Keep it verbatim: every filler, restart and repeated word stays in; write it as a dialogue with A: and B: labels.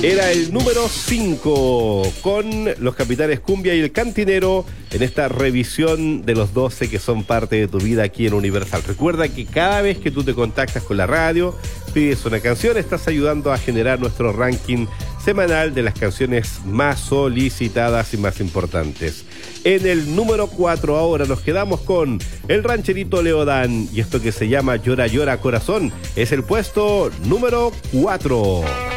A: Era el número cinco con los Capitanes Cumbia y el Cantinero en esta revisión de los doce que son parte de tu vida aquí en Universal. Recuerda que cada vez que tú te contactas con la radio, pides una canción, estás ayudando a generar nuestro ranking semanal de las canciones más solicitadas y más importantes. En el número cuatro ahora nos quedamos con el rancherito Leodán y esto que se llama Llora Llora Corazón es el puesto número cuatro.